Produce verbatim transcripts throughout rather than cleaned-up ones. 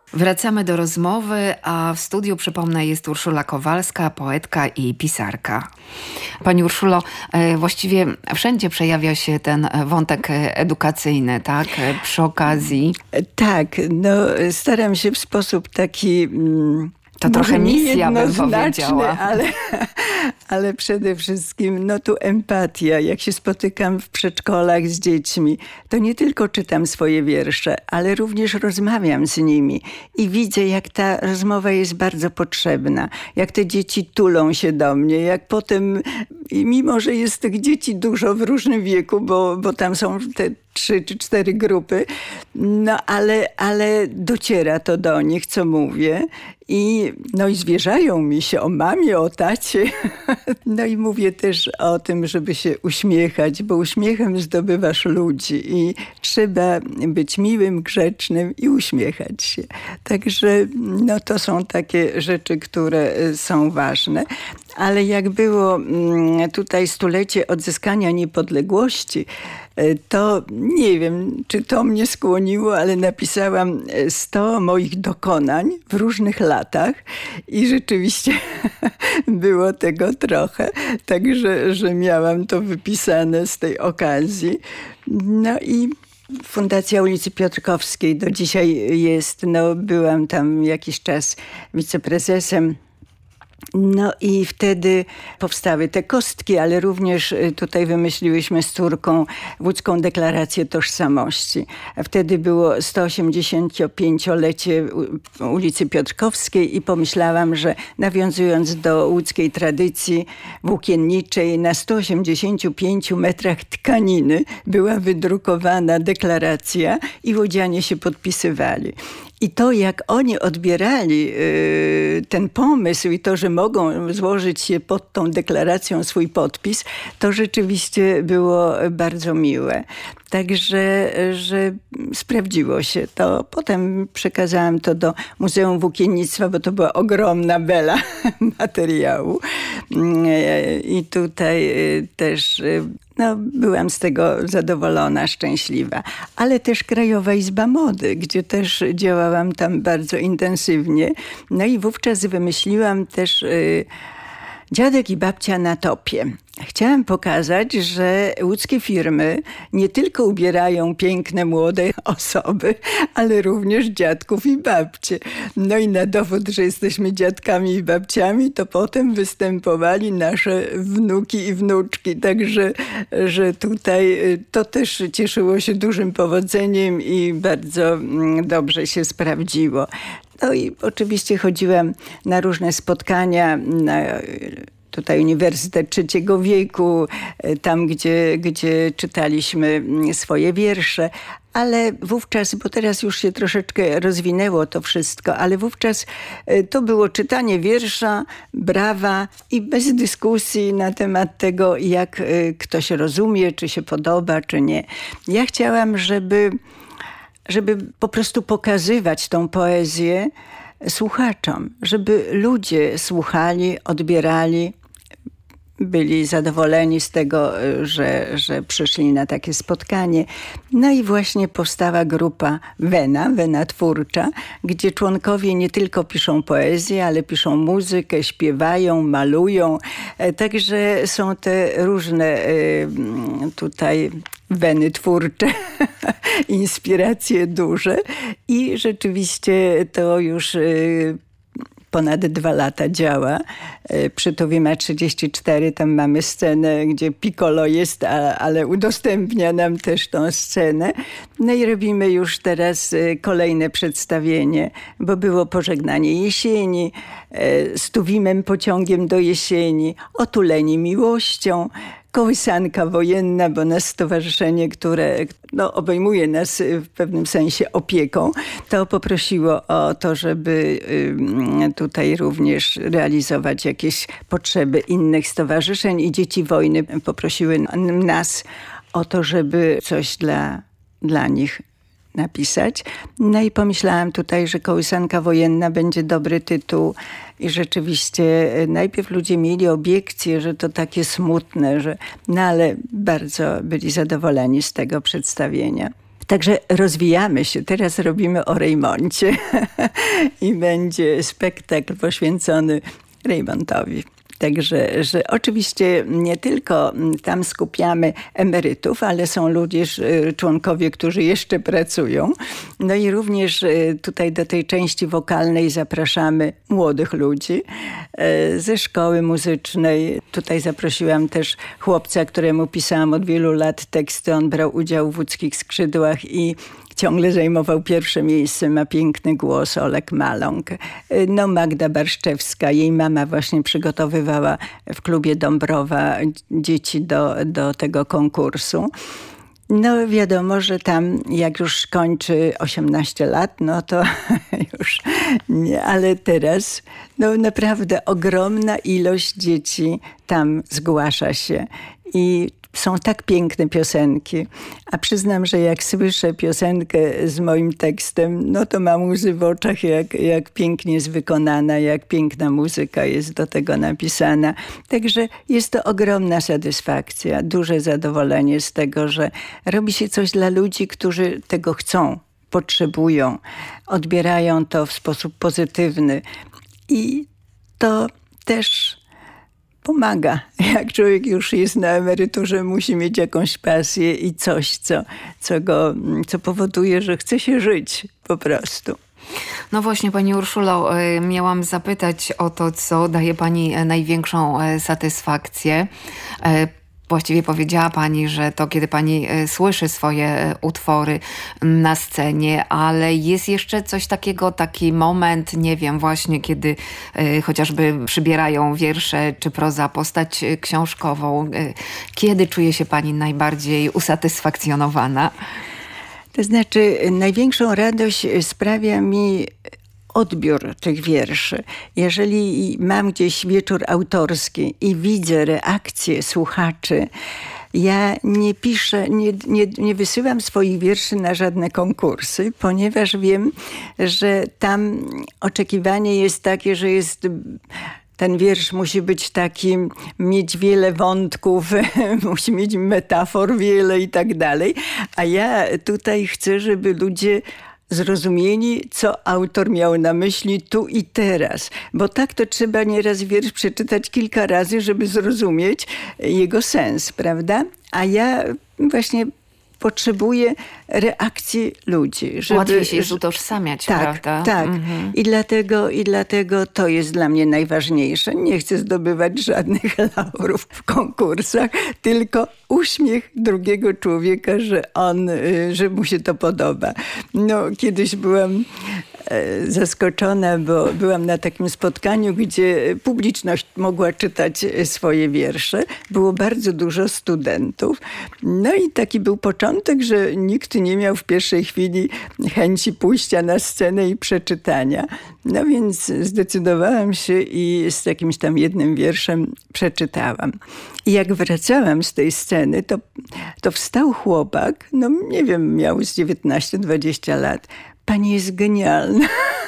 Wracamy do rozmowy, a w studiu, przypomnę, jest Urszula Kowalska, poetka i pisarka. Pani Urszulo, właściwie wszędzie przejawia się ten wątek edukacyjny, tak? Przy okazji. Tak, no staram się w sposób taki... Mm, To trochę misja, bym powiedziała. Ale, ale przede wszystkim no tu empatia. Jak się spotykam w przedszkolach z dziećmi, to nie tylko czytam swoje wiersze, ale również rozmawiam z nimi i widzę, jak ta rozmowa jest bardzo potrzebna. Jak te dzieci tulą się do mnie, jak potem, i mimo że jest tych dzieci dużo w różnym wieku, bo, bo tam są te trzy czy cztery grupy, no ale, ale dociera to do nich, co mówię. I, no i zwierzają mi się o mamie, o tacie. No i mówię też o tym, żeby się uśmiechać, bo uśmiechem zdobywasz ludzi i trzeba być miłym, grzecznym i uśmiechać się. Także no to są takie rzeczy, które są ważne. Ale jak było tutaj stulecie odzyskania niepodległości, to nie wiem, czy to mnie skłoniło, ale napisałam sto moich dokonań w różnych latach i rzeczywiście było tego trochę. Także, że miałam to wypisane z tej okazji. No i Fundacja ulicy Piotrkowskiej do dzisiaj jest, no byłam tam jakiś czas wiceprezesem. No i wtedy powstały te kostki, ale również tutaj wymyśliłyśmy z córką łódzką deklarację tożsamości. A wtedy było sto osiemdziesięciopięciolecie ulicy Piotrkowskiej i pomyślałam, że nawiązując do łódzkiej tradycji włókienniczej, na stu osiemdziesięciu pięciu metrach tkaniny była wydrukowana deklaracja i łodzianie się podpisywali. I to, jak oni odbierali y, ten pomysł i to, że mogą złożyć się pod tą deklaracją swój podpis, to rzeczywiście było bardzo miłe. Także, że sprawdziło się to. Potem przekazałam to do Muzeum Włókiennictwa, bo to była ogromna bela materiału. I tutaj też no, byłam z tego zadowolona, szczęśliwa. Ale też Krajowa Izba Mody, gdzie też działałam tam bardzo intensywnie. No i wówczas wymyśliłam też y, Dziadek i babcia na topie. Chciałam pokazać, że łódzkie firmy nie tylko ubierają piękne, młode osoby, ale również dziadków i babcie. No i na dowód, że jesteśmy dziadkami i babciami, to potem występowali nasze wnuki i wnuczki. Także że tutaj to też cieszyło się dużym powodzeniem i bardzo dobrze się sprawdziło. No i oczywiście chodziłam na różne spotkania, na tutaj Uniwersytet Trzeciego Wieku, tam gdzie, gdzie czytaliśmy swoje wiersze. Ale wówczas, bo teraz już się troszeczkę rozwinęło to wszystko, ale wówczas to było czytanie wiersza, brawa i bez dyskusji na temat tego, jak ktoś rozumie, czy się podoba, czy nie. Ja chciałam, żeby... żeby po prostu pokazywać tą poezję słuchaczom, żeby ludzie słuchali, odbierali, byli zadowoleni z tego, że, że przyszli na takie spotkanie. No i właśnie powstała grupa Wena, Wena Twórcza, gdzie członkowie nie tylko piszą poezję, ale piszą muzykę, śpiewają, malują. Także są te różne tutaj weny twórcze, inspiracje duże i rzeczywiście to już ponad dwa lata działa. Przy Tuwie ma trzydzieści cztery, tam mamy scenę, gdzie Piccolo jest, a, ale udostępnia nam też tą scenę. No i robimy już teraz kolejne przedstawienie, bo było Pożegnanie jesieni, z Tuwimem pociągiem do jesieni, Otuleni miłością, Kołysanka wojenna, bo nas stowarzyszenie, które no, obejmuje nas w pewnym sensie opieką, to poprosiło o to, żeby tutaj również realizować jakieś potrzeby innych stowarzyszeń i Dzieci Wojny poprosiły nas o to, żeby coś dla, dla nich napisać. No i pomyślałam tutaj, że Kołysanka wojenna będzie dobry tytuł i rzeczywiście najpierw ludzie mieli obiekcje, że to takie smutne, że, no ale bardzo byli zadowoleni z tego przedstawienia. Także rozwijamy się. Teraz robimy o Rejmoncie i będzie spektakl poświęcony Rejmontowi. Także, że oczywiście nie tylko tam skupiamy emerytów, ale są również członkowie, którzy jeszcze pracują. No i również tutaj do tej części wokalnej zapraszamy młodych ludzi ze szkoły muzycznej. Tutaj zaprosiłam też chłopca, któremu pisałam od wielu lat teksty. On brał udział w Łódzkich Skrzydłach i ciągle zajmował pierwsze miejsce, ma piękny głos, Olek Maląg. No Magda Barszczewska, jej mama właśnie przygotowywała w klubie Dąbrowa dzieci do, do tego konkursu. No wiadomo, że tam jak już kończy osiemnaście lat, no to już nie, ale teraz no naprawdę ogromna ilość dzieci tam zgłasza się i są tak piękne piosenki, a przyznam, że jak słyszę piosenkę z moim tekstem, no to mam łzy w oczach, jak, jak pięknie jest wykonana, jak piękna muzyka jest do tego napisana. Także jest to ogromna satysfakcja, duże zadowolenie z tego, że robi się coś dla ludzi, którzy tego chcą, potrzebują, odbierają to w sposób pozytywny i to też pomaga. Jak człowiek już jest na emeryturze, musi mieć jakąś pasję i coś, co, co, go, co powoduje, że chce się żyć po prostu. No właśnie, pani Urszulo, miałam zapytać o to, co daje pani największą satysfakcję. Właściwie powiedziała pani, że to kiedy pani słyszy swoje utwory na scenie, ale jest jeszcze coś takiego, taki moment, nie wiem, właśnie kiedy chociażby przybierają wiersze czy proza postać książkową. Kiedy czuje się pani najbardziej usatysfakcjonowana? To znaczy, największą radość sprawia mi odbiór tych wierszy. Jeżeli mam gdzieś wieczór autorski i widzę reakcje słuchaczy, ja nie piszę, nie, nie, nie wysyłam swoich wierszy na żadne konkursy, ponieważ wiem, że tam oczekiwanie jest takie, że jest... Ten wiersz musi być taki, mieć wiele wątków, musi mieć metafor wiele i tak dalej. A ja tutaj chcę, żeby ludzie zrozumieli, co autor miał na myśli tu i teraz. Bo tak to trzeba nieraz wiersz przeczytać kilka razy, żeby zrozumieć jego sens, prawda? A ja właśnie potrzebuję reakcji ludzi. Żeby, łatwiej się jest utożsamiać, tak, prawda? Tak, mhm. I dlatego, i dlatego to jest dla mnie najważniejsze. Nie chcę zdobywać żadnych laurów w konkursach, tylko uśmiech drugiego człowieka, że on, że mu się to podoba. No, kiedyś byłam zaskoczona, bo byłam na takim spotkaniu, gdzie publiczność mogła czytać swoje wiersze. Było bardzo dużo studentów. No i taki był początek, że nikt nie miał w pierwszej chwili chęci pójścia na scenę i przeczytania. No więc zdecydowałam się i z jakimś tam jednym wierszem przeczytałam. I jak wracałam z tej sceny, to, to wstał chłopak, no nie wiem, miał z dziewiętnaście dwadzieścia lat. Pani jest genialna.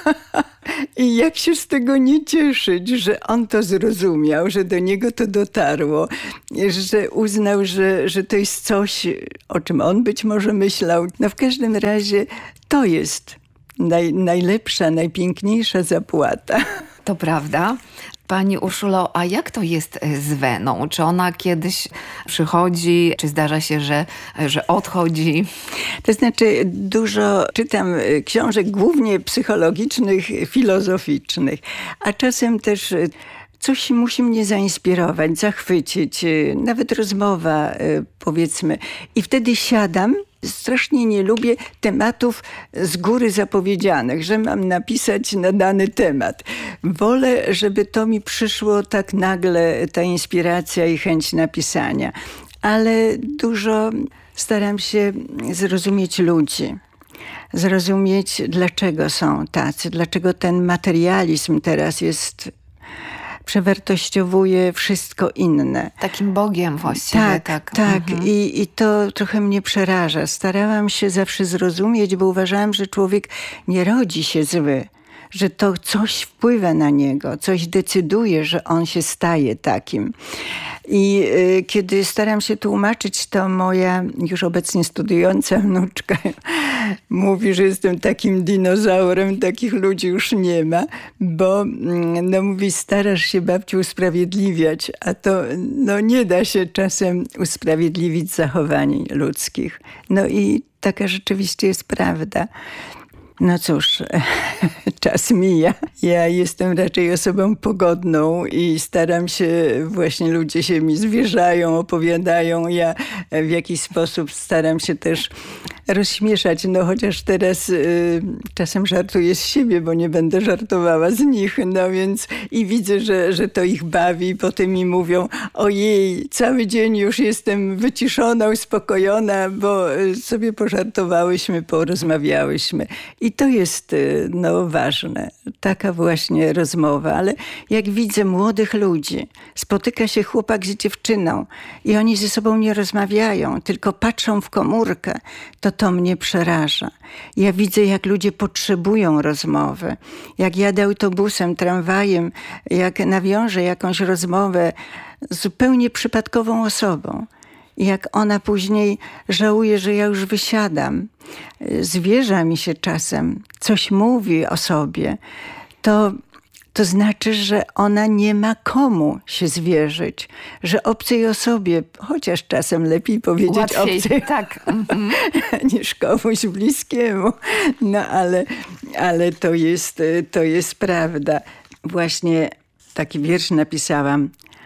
I jak się z tego nie cieszyć, że on to zrozumiał, że do niego to dotarło, że uznał, że, że to jest coś, o czym on być może myślał. No w każdym razie to jest naj, najlepsza, najpiękniejsza zapłata. To prawda. Pani Urszulo, a jak to jest z Weną? Czy ona kiedyś przychodzi, czy zdarza się, że, że odchodzi? To znaczy dużo czytam książek, głównie psychologicznych, filozoficznych, a czasem też coś musi mnie zainspirować, zachwycić, nawet rozmowa powiedzmy. I wtedy siadam. Strasznie nie lubię tematów z góry zapowiedzianych, że mam napisać na dany temat. Wolę, żeby to mi przyszło tak nagle, ta inspiracja i chęć napisania. Ale dużo staram się zrozumieć ludzi. Zrozumieć, dlaczego są tacy, dlaczego ten materializm teraz jest... przewartościowuje wszystko inne. Takim Bogiem właściwie. Tak, tak. tak. Mhm. I, I to trochę mnie przeraża. Starałam się zawsze zrozumieć, bo uważałam, że człowiek nie rodzi się zły, że to coś wpływa na niego, coś decyduje, że on się staje takim. I y, kiedy staram się tłumaczyć, to moja już obecnie studiująca wnuczka mówi, że jestem takim dinozaurem, takich ludzi już nie ma, bo no mówi, starasz się babciu usprawiedliwiać, a to no nie da się czasem usprawiedliwić zachowań ludzkich. No i taka rzeczywiście jest prawda. No cóż, czas mija. Ja jestem raczej osobą pogodną i staram się, właśnie ludzie się mi zwierzają, opowiadają. Ja w jakiś sposób staram się też rozśmieszać, no chociaż teraz y, czasem żartuję z siebie, bo nie będę żartowała z nich, no więc i widzę, że, że to ich bawi i potem mi mówią, ojej, cały dzień już jestem wyciszona, uspokojona, bo sobie pożartowałyśmy, porozmawiałyśmy. I to jest no ważne, taka właśnie rozmowa, ale jak widzę młodych ludzi, spotyka się chłopak z dziewczyną i oni ze sobą nie rozmawiają, tylko patrzą w komórkę, to to mnie przeraża. Ja widzę, jak ludzie potrzebują rozmowy. Jak jadę autobusem, tramwajem, jak nawiążę jakąś rozmowę z zupełnie przypadkową osobą. I jak ona później żałuje, że ja już wysiadam, zwierza mi się czasem, coś mówi o sobie, to, to znaczy, że ona nie ma komu się zwierzyć. Że obcej osobie, chociaż czasem lepiej powiedzieć łatwiej, obcej, tak. Mhm. niż komuś bliskiemu. No ale, ale to jest, to jest prawda. Właśnie taki wiersz napisałam.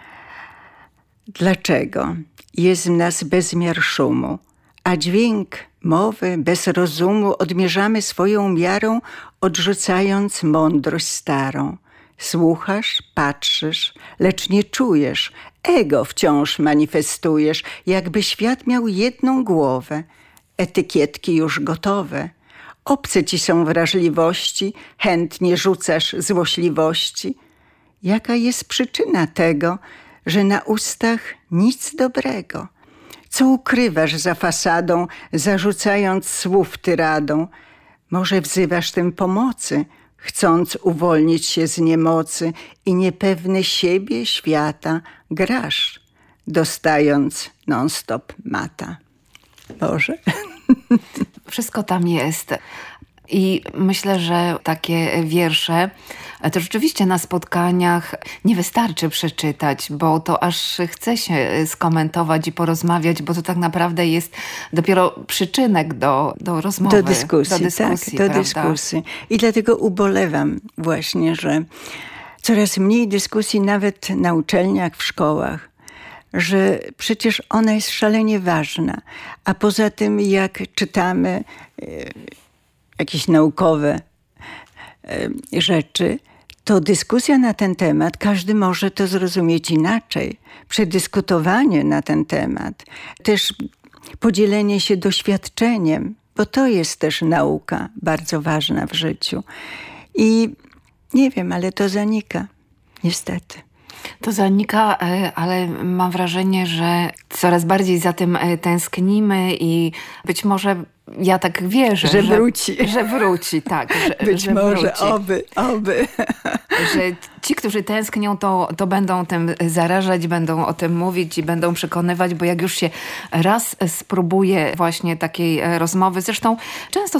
Dlaczego jest w nas bezmiar szumu, a dźwięk mowy bez rozumu odmierzamy swoją miarą, odrzucając mądrość starą. Słuchasz, patrzysz, lecz nie czujesz, ego wciąż manifestujesz, jakby świat miał jedną głowę, etykietki już gotowe. Obce ci są wrażliwości, chętnie rzucasz złośliwości. Jaka jest przyczyna tego, że na ustach nic dobrego? Co ukrywasz za fasadą, zarzucając słów tyradą? Może wzywasz tym pomocy, chcąc uwolnić się z niemocy i niepewny siebie, świata grasz, dostając non-stop mata. Boże. Wszystko tam jest. I myślę, że takie wiersze to rzeczywiście na spotkaniach nie wystarczy przeczytać, bo to aż chce się skomentować i porozmawiać, bo to tak naprawdę jest dopiero przyczynek do, do rozmowy. Do dyskusji, do dyskusji, tak, do prawda? dyskusji. I dlatego ubolewam właśnie, że coraz mniej dyskusji nawet na uczelniach, w szkołach, że przecież ona jest szalenie ważna. A poza tym, jak czytamy jakieś naukowe rzeczy, to dyskusja na ten temat, każdy może to zrozumieć inaczej. Przedyskutowanie na ten temat, też podzielenie się doświadczeniem, bo to jest też nauka bardzo ważna w życiu. I nie wiem, ale to zanika, niestety. To zanika, ale mam wrażenie, że coraz bardziej za tym tęsknimy i być może ja tak wierzę, że wróci. Że, że wróci, tak. Że, być że może, wróci. oby, oby. Że ci, którzy tęsknią, to, to będą tym zarażać, będą o tym mówić i będą przekonywać, bo jak już się raz spróbuje właśnie takiej rozmowy, zresztą często